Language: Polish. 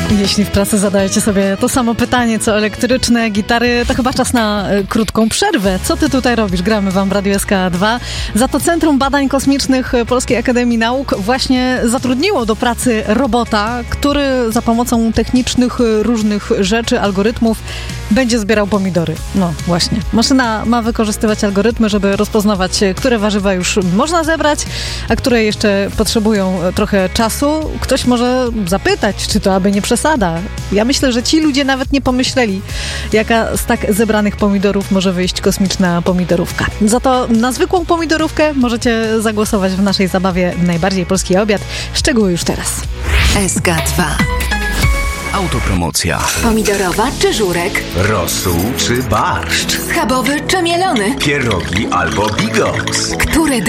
Jeśli w pracy zadajecie sobie to samo pytanie, co elektryczne gitary, to chyba czas na krótką przerwę. Co ty tutaj robisz? Gramy wam w Radiu SK2. Za to Centrum Badań Kosmicznych Polskiej Akademii Nauk właśnie zatrudniło do pracy robota, który za pomocą technicznych różnych rzeczy, algorytmów będzie zbierał pomidory. No właśnie. Maszyna ma wykorzystywać algorytmy, żeby rozpoznawać, które warzywa już można zebrać, a które jeszcze potrzebują trochę czasu. Ktoś może zapytać, czy to aby nie przesada. Ja myślę, że ci ludzie nawet nie pomyśleli, jaka z tak zebranych pomidorów może wyjść kosmiczna pomidorówka. Za to na zwykłą pomidorówkę możecie zagłosować w naszej zabawie Najbardziej Polski Obiad. Szczegóły już teraz. SK2. Autopromocja. Pomidorowa czy żurek? Rosół czy barszcz? Schabowy czy mielony? Pierogi albo bigos? Które